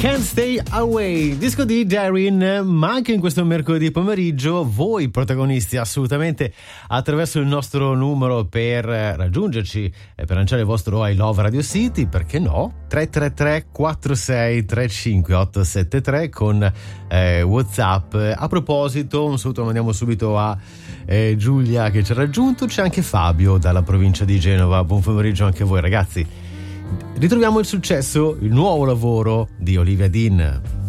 Can't Stay Away, disco di Darin, ma anche in questo mercoledì pomeriggio voi protagonisti assolutamente attraverso il nostro numero per raggiungerci e per lanciare il vostro I Love Radio City, perché no? 333 46 35 873 con WhatsApp. A proposito, un saluto lo mandiamo subito a Giulia che ci ha raggiunto, c'è anche Fabio dalla provincia di Genova. Buon pomeriggio anche a voi ragazzi. Ritroviamo il successo, il nuovo lavoro di Olivia Dean.